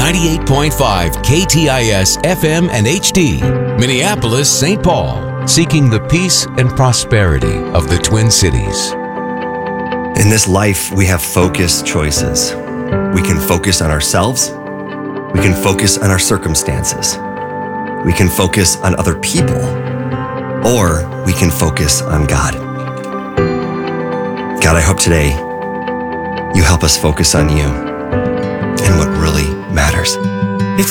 98.5 KTIS FM and HD, Minneapolis, St. Paul, seeking the peace and prosperity of the Twin Cities. In this life, we have focused choices. We can focus on ourselves. We can focus on our circumstances. We can focus on other people. Or we can focus on God. God, I hope today you help us focus on you and what really matters.